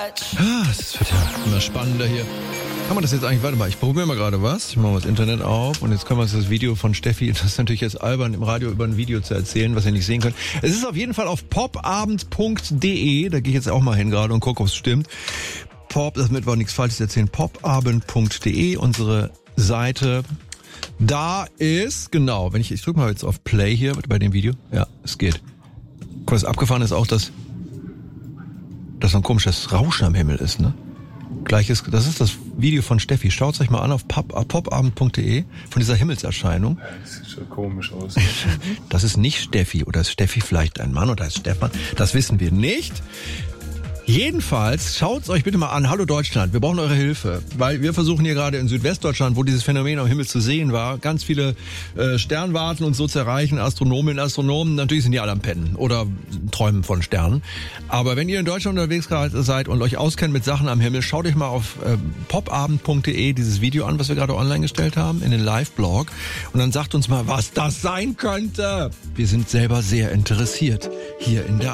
Es wird ja immer spannender hier. Kann man das jetzt eigentlich, warte mal, ich probiere mal gerade was. Ich mache mal das Internet auf und jetzt können wir uns das Video von Steffi, das ist natürlich jetzt albern, im Radio über ein Video zu erzählen, was ihr nicht sehen könnt. Es ist auf jeden Fall auf popabend.de, da gehe ich jetzt auch mal hin gerade und gucke, ob es stimmt. Damit wir nichts Falsches erzählen, popabend.de, unsere Seite. Da ist, genau, ich drücke mal jetzt auf Play hier bei dem Video. Ja, es geht. Was abgefahren ist auch, dass so ein komisches Rauschen am Himmel ist, ne? Das ist das Video von Steffi. Schaut es euch mal an auf popabend.de von dieser Himmelserscheinung. Ja, das sieht schon komisch aus. Das ist nicht Steffi. Oder ist Steffi vielleicht ein Mann oder ist Stefan? Das wissen wir nicht. Jedenfalls, schaut's euch bitte mal an. Hallo Deutschland, wir brauchen eure Hilfe. Weil wir versuchen hier gerade in Südwestdeutschland, wo dieses Phänomen am Himmel zu sehen war, ganz viele Sternwarten und so zu erreichen, Astronominnen, Astronomen. Natürlich sind die alle am Pennen oder träumen von Sternen. Aber wenn ihr in Deutschland unterwegs seid und euch auskennt mit Sachen am Himmel, schaut euch mal auf popabend.de dieses Video an, was wir gerade online gestellt haben, in den Live-Blog. Und dann sagt uns mal, was das sein könnte. Wir sind selber sehr interessiert hier in der